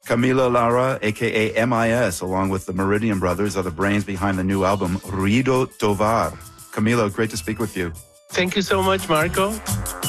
Camilo Lara, a.k.a. MIS, along with the Meridian Brothers, are the brains behind the new album, Ruido Tovar. Camilo, great to speak with you. Thank you so much, Marco.